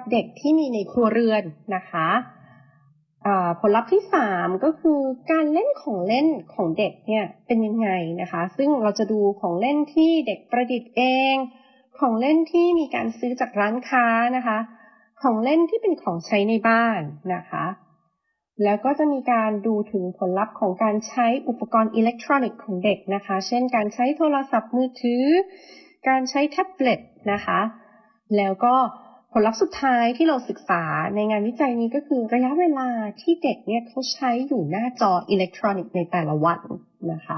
เด็กที่มีในครัวเรือนนะคะผลลัพธ์ที่3ก็คือการเล่นของเล่นของเด็กเนี่ยเป็นยังไงนะคะซึ่งเราจะดูของเล่นที่เด็กประดิษฐ์เองของเล่นที่มีการซื้อจากร้านค้านะคะของเล่นที่เป็นของใช้ในบ้านนะคะแล้วก็จะมีการดูถึงผลลัพธ์ของการใช้อุปกรณ์อิเล็กทรอนิกส์ของเด็กนะคะเช่นการใช้โทรศัพท์มือถือการใช้แท็บเล็ตนะคะแล้วก็ผลลัพธ์สุดท้ายที่เราศึกษาในงานวิจัยนี้ก็คือระยะเวลาที่เด็กเนี่ยเขาใช้อยู่หน้าจออิเล็กทรอนิกส์ในแต่ละวันนะคะ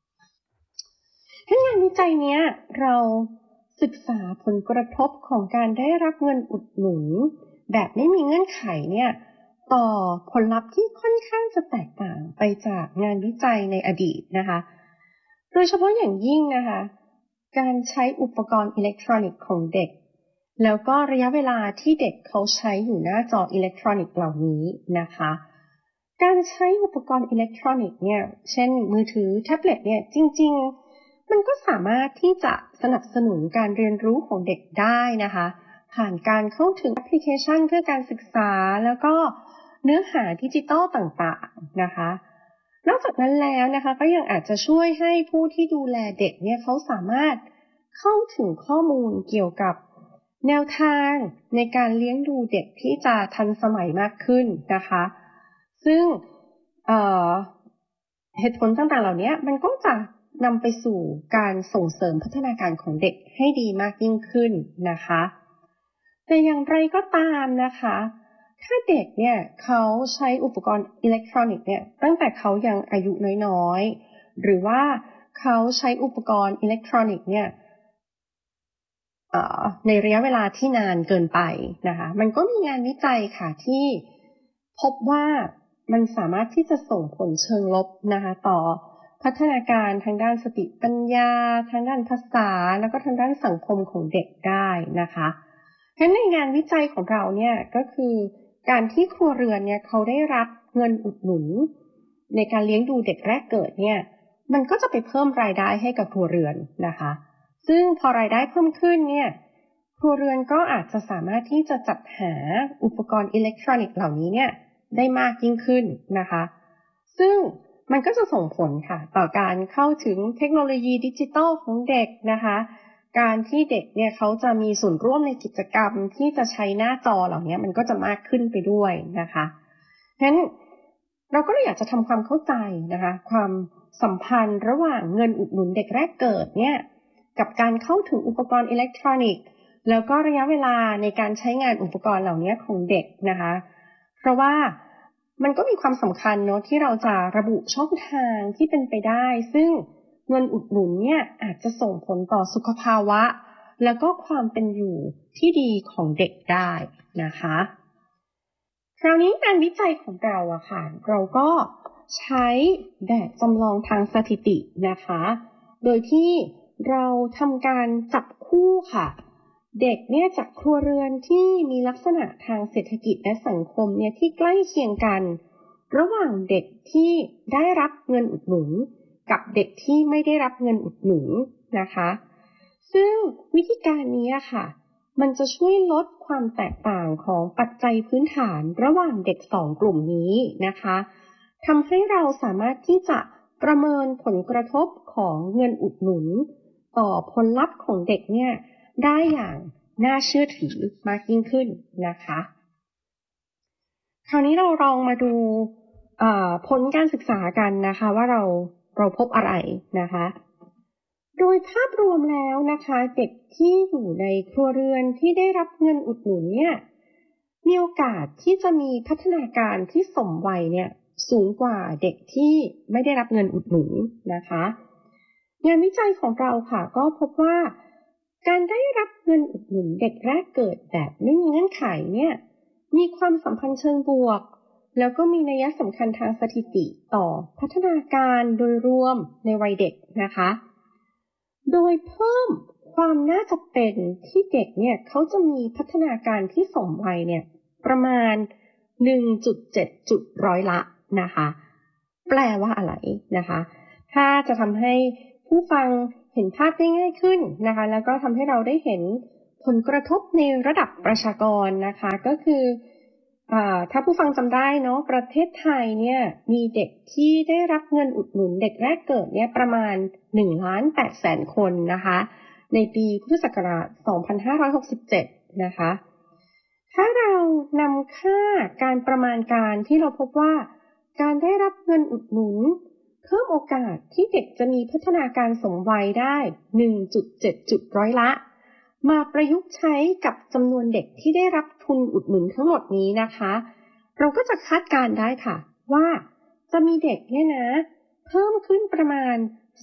งานวิจัยนี้เราศึกษาผลกระทบของการได้รับเงินอุดหนุนแบบไม่มีเงื่อนไขเนี่ยต่อผลลัพธ์ที่ค่อนข้างจะแตกต่างไปจากงานวิจัยในอดีตนะคะโดยเฉพาะอย่างยิ่งนะคะการใช้อุปกรณ์อิเล็กทรอนิกส์ของเด็กแล้วก็ระยะเวลาที่เด็กเขาใช้อยู่หน้าจออิเล็กทรอนิกส์เหล่านี้นะคะการใช้อุปกรณ์อิเล็กทรอนิกส์เนี่ยเช่นมือถือแท็บเล็ตเนี่ยจริงๆมันก็สามารถที่จะสนับสนุนการเรียนรู้ของเด็กได้นะคะผ่านการเข้าถึงแอปพลิเคชันเพื่อการศึกษาแล้วก็เนื้อหาดิจิตอลต่างๆนะคะนอกจากนั้นแล้วนะคะก็ยังอาจจะช่วยให้ผู้ที่ดูแลเด็กเนี่ยเขาสามารถเข้าถึงข้อมูลเกี่ยวกับแนวทางในการเลี้ยงดูเด็กที่จะทันสมัยมากขึ้นนะคะซึ่งเหตุผลต่างๆเหล่านี้มันก็จะนำไปสู่การส่งเสริมพัฒนาการของเด็กให้ดีมากยิ่งขึ้นนะคะแต่อย่างไรก็ตามนะคะถ้าเด็กเนี่ยเขาใช้อุปกรณ์อิเล็กทรอนิกส์เนี่ยตั้งแต่เขายังอายุน้อยๆหรือว่าเขาใช้อุปกรณ์อิเล็กทรอนิกส์เนี่ยในระยะเวลาที่นานเกินไปนะคะมันก็มีงานวิจัยค่ะที่พบว่ามันสามารถที่จะส่งผลเชิงลบนะคะต่อพัฒนาการทางด้านสติปัญญาทางด้านภาษาแล้วก็ทางด้านสังคมของเด็กได้นะคะฉะนั้นในงานวิจัยของเราเนี่ยก็คือการที่ครัวเรือนเนี่ยเขาได้รับเงินอุดหนุนในการเลี้ยงดูเด็กแรกเกิดเนี่ยมันก็จะไปเพิ่มรายได้ให้กับครัวเรือนนะคะซึ่งพอรายได้เพิ่มขึ้นเนี่ยครัวเรือนก็อาจจะสามารถที่จะจัดหาอุปกรณ์อิเล็กทรอนิกส์เหล่านี้เนี่ยได้มากยิ่งขึ้นนะคะซึ่งมันก็จะส่งผลค่ะต่อการเข้าถึงเทคโนโลยีดิจิทัลของเด็กนะคะการที่เด็กเนี่ยเขาจะมีส่วนร่วมในกิจกรรมที่จะใช้หน้าจอเหล่านี้มันก็จะมากขึ้นไปด้วยนะคะฉะนั้นเราก็เลยอยากจะทำความเข้าใจนะคะความสัมพันธ์ระหว่างเงินอุดหนุนเด็กแรกเกิดเนี่ยกับการเข้าถึงอุปกรณ์อิเล็กทรอนิกส์แล้วก็ระยะเวลาในการใช้งานอุปกรณ์เหล่านี้ของเด็กนะคะเพราะว่ามันก็มีความสำคัญเนาะที่เราจะระบุช่องทางที่เป็นไปได้ซึ่งเงินอุดหนุนเนี่ยอาจจะส่งผลต่อสุขภาวะแล้วก็ความเป็นอยู่ที่ดีของเด็กได้นะคะคราวนี้การวิจัยของเราอะค่ะเราก็ใช้แบบจำลองทางสถิตินะคะโดยที่เราทำการจับคู่ค่ะเด็กเนี่ยจากครัวเรือนที่มีลักษณะทางเศรษฐกิจและสังคมเนี่ยที่ใกล้เคียงกันระหว่างเด็กที่ได้รับเงินอุดหนุนกับเด็กที่ไม่ได้รับเงินอุดหนุนนะคะซึ่งวิธีการนี้ค่ะมันจะช่วยลดความแตกต่างของปัจจัยพื้นฐานระหว่างเด็ก2 กลุ่มนี้นะคะทำให้เราสามารถที่จะประเมินผลกระทบของเงินอุดหนุนต่อผลลัพธ์ของเด็กเนี่ยได้อย่างน่าเชื่อถือมากยิ่งขึ้นนะคะคราวนี้เราลองมาดูผลการศึกษากันนะคะว่าเราพบอะไรนะคะโดยภาพรวมแล้วนะคะเด็กที่อยู่ในครัวเรือนที่ได้รับเงินอุดหนุนเนี่ยมีโอกาสที่จะมีพัฒนาการที่สมวัยเนี่ยสูงกว่าเด็กที่ไม่ได้รับเงินอุดหนุนนะคะงานวิจัยของเราค่ะก็พบว่าการได้รับเงินอุดหนุนเด็กแรกเกิดแบบไม่มีเงื่อนไขเนี่ยมีความสัมพันธ์เชิงบวกแล้วก็มีนัยสำคัญทางสถิติต่อพัฒนาการโดยรวมในวัยเด็กนะคะโดยเพิ่มความน่าจะเป็นที่เด็กเนี่ยเขาจะมีพัฒนาการที่สมวัยเนี่ยประมาณ 1.7 ร้อยละนะคะแปลว่าอะไรนะคะถ้าจะทำให้ผู้ฟังเห็นภาพได้ง่ายขึ้นนะคะแล้วก็ทำให้เราได้เห็นผลกระทบในระดับประชากรนะคะก็คือถ้าผู้ฟังจำได้เนาะประเทศไทยเนี่ยมีเด็กที่ได้รับเงินอุดหนุนเด็กแรกเกิดเนี่ยประมาณ 1,800,000 คนนะคะในปีพุทธศักราช 2567 นะคะถ้าเรานำค่าการประมาณการที่เราพบว่าการได้รับเงินอุดหนุนเพิ่มโอกาสที่เด็กจะมีพัฒนาการสมวัยได้ 1.7 ร้อยละมาประยุกต์ใช้กับจำนวนเด็กที่ได้รับทุนอุดหนุนทั้งหมดนี้นะคะเราก็จะคาดการณ์ได้ค่ะว่าจะมีเด็กเนี่ยนะเพิ่มขึ้นประมาณ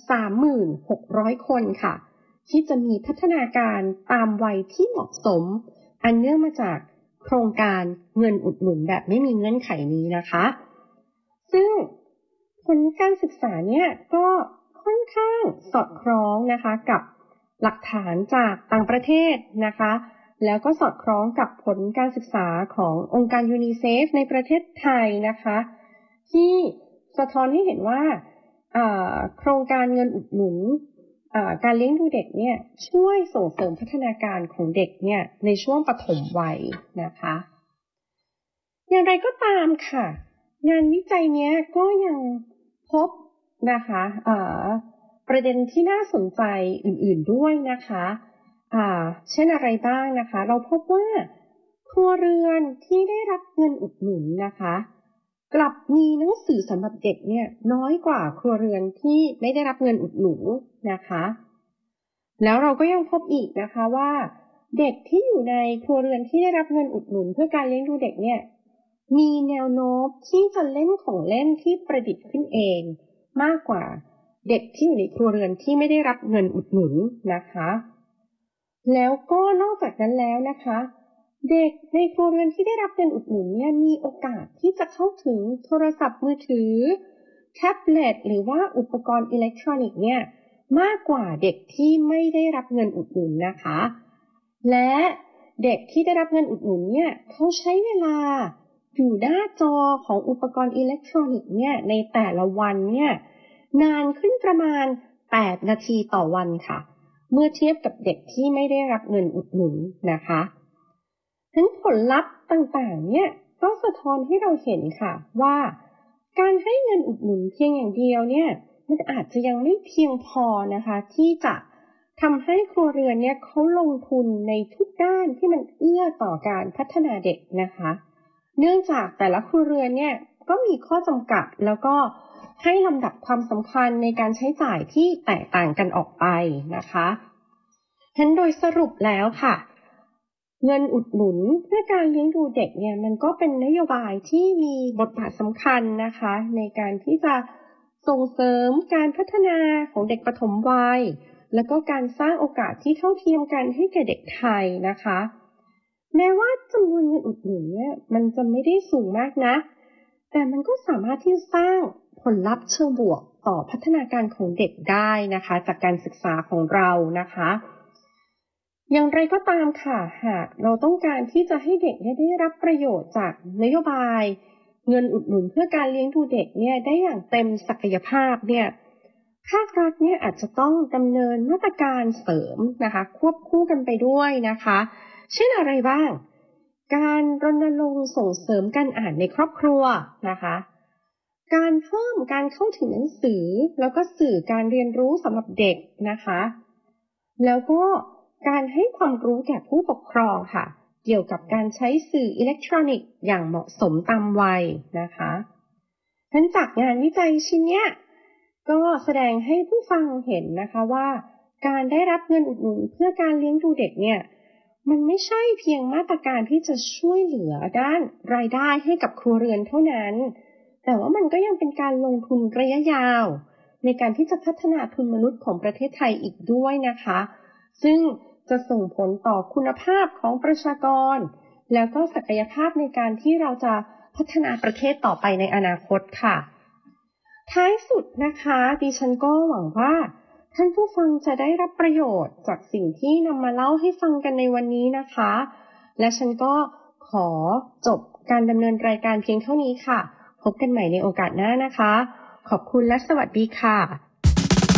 36,000 คนค่ะที่จะมีพัฒนาการตามวัยที่เหมาะสมอันเนื่องมาจากโครงการเงินอุดหนุนแบบไม่มีเงื่อนไขนี้นะคะซึ่งผลการศึกษาเนี่ยก็ค่อนข้างสอดคล้องนะคะกับหลักฐานจากต่างประเทศนะคะแล้วก็สอดคล้องกับผลการศึกษาขององค์การยูนิเซฟในประเทศไทยนะคะที่สะท้อนให้เห็นว่าโครงการเงินอุดหนุนการเลี้ยงดูเด็กเนี่ยช่วยส่งเสริมพัฒนาการของเด็กเนี่ยในช่วงปฐมวัยนะคะอย่างไรก็ตามค่ะงานวิจัยเนี้ยก็ยังพบนะคะประเด็นที่น่าสนใจอื่นๆด้วยนะคะเช่นอะไรบ้างนะคะเราพบว่าครัวเรือนที่ได้รับเงินอุดหนุนนะคะกลับมีหนังสือสำหรับเด็กเนี่ยน้อยกว่าครัวเรือนที่ไม่ได้รับเงินอุดหนุนนะคะแล้วเราก็ยังพบอีกนะคะว่าเด็กที่อยู่ในครัวเรือนที่ได้รับเงินอุดหนุนเพื่อการเลี้ยงดูเด็กเนี่ยมีแนวโน้มที่จะเล่นของเล่นที่ประดิษฐ์ขึ้นเองมากกว่าเด็กที่อยู่ในครัวเรือนที่ไม่ได้รับเงินอุดหนุนนะคะแล้วก็นอกจากนั้นแล้วนะคะเด็กในครัวเรือนที่ได้รับเงินอุดหนุนเนี่ยมีโอกาสที่จะเข้าถึงโทรศัพท์มือถือแท็บเล็ตหรือว่าอุปกรณ์อิเล็กทรอนิกส์เนี่ยมากกว่าเด็กที่ไม่ได้รับเงินอุดหนุนนะคะและเด็กที่ได้รับเงินอุดหนุนเนี่ยเขาใช้เวลาอยู่หน้าจอของอุปกรณ์อิเล็กทรอนิกส์เนี่ยในแต่ละวันเนี่ยนานขึ้นประมาณ8 นาทีต่อวันค่ะเมื่อเทียบกับเด็กที่ไม่ได้รับเงินอุดหนุนนะคะทั้งผลลัพธ์ต่างๆเนี่ยก็สะท้อนให้เราเห็นค่ะว่าการให้เงินอุดหนุนเพียงอย่างเดียวเนี่ยมันอาจจะยังไม่เพียงพอนะคะที่จะทำให้ครัวเรือนเนี่ยเขาลงทุนในทุกด้านที่มันเอื้อต่อการพัฒนาเด็กนะคะเนื่องจากแต่ละครัวเรือนเนี่ยก็มีข้อจำกัดแล้วก็ให้ลำดับความสำคัญในการใช้จ่ายที่แตกต่างกันออกไปนะคะฉะนั้นโดยสรุปแล้วค่ะเงินอุดหนุนเพื่อการเลี้ยงดูเด็กเนี่ยมันก็เป็นนโยบายที่มีบทบาทสำคัญนะคะในการที่จะส่งเสริมการพัฒนาของเด็กปฐมวัยแล้วก็การสร้างโอกาสที่เท่าเทียมกันให้แก่เด็กไทยนะคะแม้ว่าจำนวนเงินอุดหนุนเนี่ยมันจะไม่ได้สูงมากนะแต่มันก็สามารถที่จะสร้างผลลัพธ์เชิงบวกต่อพัฒนาการของเด็กได้นะคะจากการศึกษาของเรานะคะอย่างไรก็ตามค่ะหากเราต้องการที่จะให้เด็กได้รับประโยชน์จากนโยบายเงินอุดหนุนเพื่อการเลี้ยงดูเด็กเนี่ยได้อย่างเต็มศักยภาพเนี่ยภาครัฐเนี่ยอาจจะต้องดำเนินมาตรการเสริมนะคะควบคู่กันไปด้วยนะคะเช่นอะไรบ้างการรณรงค์ส่งเสริมการอ่านในครอบครัวนะคะการเพิ่มการเข้าถึงหนังสือแล้วก็สื่อการเรียนรู้สำหรับเด็กนะคะแล้วก็การให้ความรู้แก่ผู้ปกครองค่ะเกี่ยวกับการใช้สื่ออิเล็กทรอนิกส์อย่างเหมาะสมตามวัยนะคะทั้งจากงานวิจัยชิ้นเนี้ยก็แสดงให้ผู้ฟังเห็นนะคะว่าการได้รับเงินอุดหนุนเพื่อการเลี้ยงดูเด็กเนี่ยมันไม่ใช่เพียงมาตรการที่จะช่วยเหลือด้านรายได้ให้กับครัวเรือนเท่านั้นแต่ว่ามันก็ยังเป็นการลงทุนระยะยาวในการที่จะพัฒนาทุนมนุษย์ของประเทศไทยอีกด้วยนะคะซึ่งจะส่งผลต่อคุณภาพของประชากรแล้วก็ศักยภาพในการที่เราจะพัฒนาประเทศต่อไปในอนาคตค่ะท้ายสุดนะคะดิฉันก็หวังว่าท่านผู้ฟังจะได้รับประโยชน์จากสิ่งที่นำมาเล่าให้ฟังกันในวันนี้นะคะและฉันก็ขอจบการดำเนินรายการเพียงเท่านี้ค่ะพบกันใหม่ในโอกาสหน้านะคะขอบคุณและสวัสดีค่ะ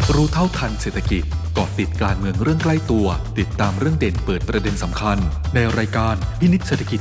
รู้เท่าทันเศรษฐกิจเกาะติดการเมืองเรื่องใกล้ตัวติดตามเรื่องเด่นเปิดประเด็นสำคัญในรายการพินิจเศรษฐกิจ